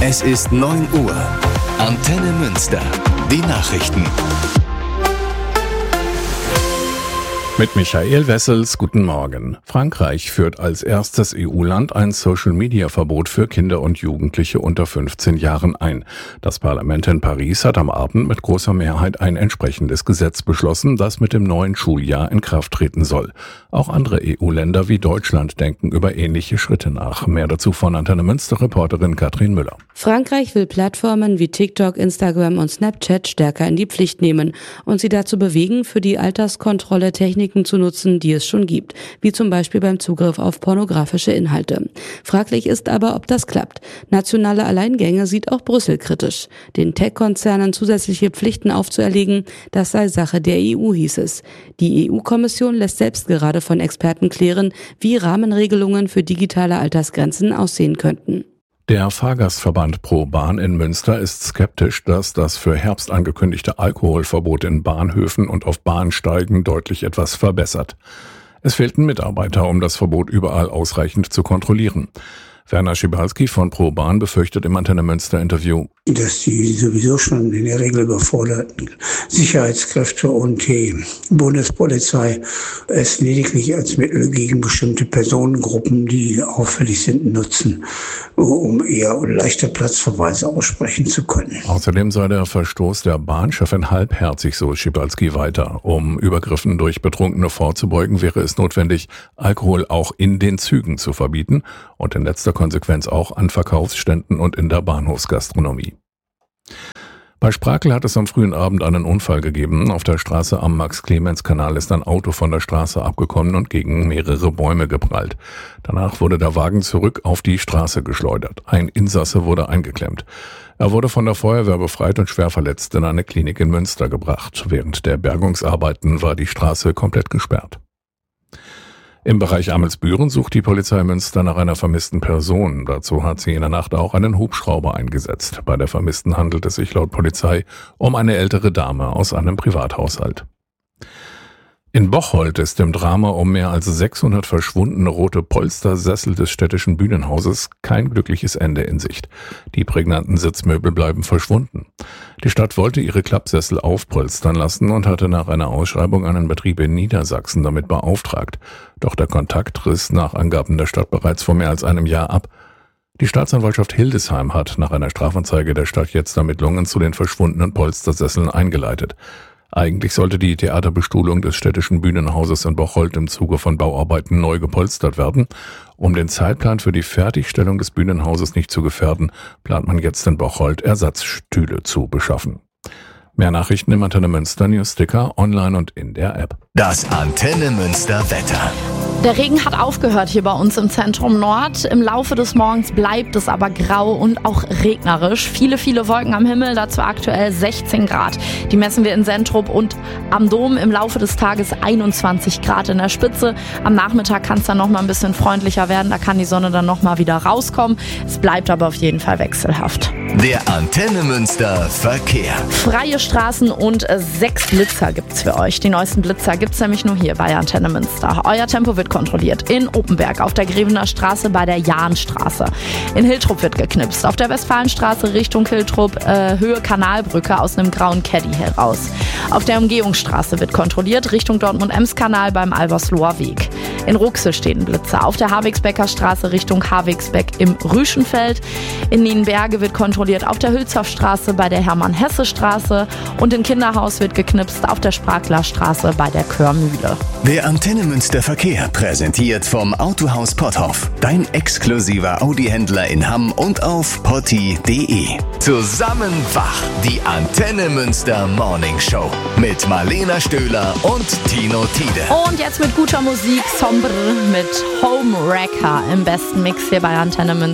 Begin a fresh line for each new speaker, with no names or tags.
Es ist 9 Uhr. Antenne Münster. Die Nachrichten.
Mit Michael Wessels, guten Morgen. Frankreich führt als erstes EU-Land ein Social-Media-Verbot für Kinder und Jugendliche unter 15 Jahren ein. Das Parlament in Paris hat am Abend mit großer Mehrheit ein entsprechendes Gesetz beschlossen, das mit dem neuen Schuljahr in Kraft treten soll. Auch andere EU-Länder wie Deutschland denken über ähnliche Schritte nach. Mehr dazu von Antenne Münster-Reporterin Katrin Müller.
Frankreich will Plattformen wie TikTok, Instagram und Snapchat stärker in die Pflicht nehmen und sie dazu bewegen, für die Alterskontrolle Techniken zu nutzen, die es schon gibt, wie zum Beispiel beim Zugriff auf pornografische Inhalte. Fraglich ist aber, ob das klappt. Nationale Alleingänge sieht auch Brüssel kritisch. Den Tech-Konzernen zusätzliche Pflichten aufzuerlegen, das sei Sache der EU, hieß es. Die EU-Kommission lässt selbst gerade von Experten klären, wie Rahmenregelungen für digitale Altersgrenzen aussehen könnten.
Der Fahrgastverband ProBahn in Münster ist skeptisch, dass das für Herbst angekündigte Alkoholverbot in Bahnhöfen und auf Bahnsteigen deutlich etwas verbessert. Es fehlten Mitarbeiter, um das Verbot überall ausreichend zu kontrollieren. Werner Schibalski von ProBahn befürchtet im Antenne Münster Interview,
dass die sowieso schon in der Regel überforderten Sicherheitskräfte und die Bundespolizei es lediglich als Mittel gegen bestimmte Personengruppen, die auffällig sind, nutzen, um eher leichter Platzverweise aussprechen zu können.
Außerdem sei der Verstoß der Bahnchefin halbherzig, so Schibalski weiter. Um Übergriffen durch Betrunkene vorzubeugen, wäre es notwendig, Alkohol auch in den Zügen zu verbieten und in letzter Konsequenz auch an Verkaufsständen und in der Bahnhofsgastronomie. Bei Sprakel hat es am frühen Abend einen Unfall gegeben. Auf der Straße am Max-Clemens-Kanal ist ein Auto von der Straße abgekommen und gegen mehrere Bäume geprallt. Danach wurde der Wagen zurück auf die Straße geschleudert. Ein Insasse wurde eingeklemmt. Er wurde von der Feuerwehr befreit und schwer verletzt in eine Klinik in Münster gebracht. Während der Bergungsarbeiten war die Straße komplett gesperrt. Im Bereich Amelsbüren sucht die Polizei Münster nach einer vermissten Person. Dazu hat sie in der Nacht auch einen Hubschrauber eingesetzt. Bei der Vermissten handelt es sich laut Polizei um eine ältere Dame aus einem Privathaushalt. In Bocholt ist im Drama um mehr als 600 verschwundene rote Polstersessel des städtischen Bühnenhauses kein glückliches Ende in Sicht. Die prägnanten Sitzmöbel bleiben verschwunden. Die Stadt wollte ihre Klappsessel aufpolstern lassen und hatte nach einer Ausschreibung einen Betrieb in Niedersachsen damit beauftragt. Doch der Kontakt riss nach Angaben der Stadt bereits vor mehr als einem Jahr ab. Die Staatsanwaltschaft Hildesheim hat nach einer Strafanzeige der Stadt jetzt Ermittlungen zu den verschwundenen Polstersesseln eingeleitet. Eigentlich sollte die Theaterbestuhlung des städtischen Bühnenhauses in Bocholt im Zuge von Bauarbeiten neu gepolstert werden. Um den Zeitplan für die Fertigstellung des Bühnenhauses nicht zu gefährden, plant man jetzt in Bocholt Ersatzstühle zu beschaffen. Mehr Nachrichten im Antenne Münster Newsticker, online und in der App.
Das Antenne Münster Wetter.
Der Regen hat aufgehört hier bei uns im Zentrum Nord. Im Laufe des Morgens bleibt es aber grau und auch regnerisch. Viele Wolken am Himmel, dazu aktuell 16 Grad. Die messen wir in Sentrup und am Dom. Im Laufe des Tages 21 Grad in der Spitze. Am Nachmittag kann es dann nochmal ein bisschen freundlicher werden. Da kann die Sonne dann nochmal wieder rauskommen. Es bleibt aber auf jeden Fall wechselhaft.
Der Antenne Münster Verkehr.
Freie Straßen und 6 Blitzer gibt's für euch. Die neuesten Blitzer gibt's nämlich nur hier bei Antenne Münster. Euer Tempo wird kontrolliert. In Oppenberg auf der Grevener Straße bei der Jahnstraße. In Hiltrup wird geknipst. Auf der Westfalenstraße Richtung Hiltrup, Höhe Kanalbrücke aus einem grauen Caddy heraus. Auf der Umgehungsstraße wird kontrolliert Richtung Dortmund-Ems-Kanal beim Albersloher Weg. In Ruxel stehen Blitzer. Auf der Havigsbecker Straße Richtung Havigsbeck im Rüschenfeld. In Nienberge wird kontrolliert auf der Hülshoffstraße bei der Hermann-Hesse-Straße. Und in Kinderhaus wird geknipst auf der Sprachlerstraße bei der Körmühle.
Der Antenne Münster Verkehr präsentiert vom Autohaus Potthoff. Dein exklusiver Audi-Händler in Hamm und auf potti.de. Zusammen wach, die Antenne Münster Morning Show mit Marlena Stöhler und Tino Tiede.
Und jetzt mit guter Musik, Sombre mit Home Wrecker im besten Mix hier bei Antenne Münster.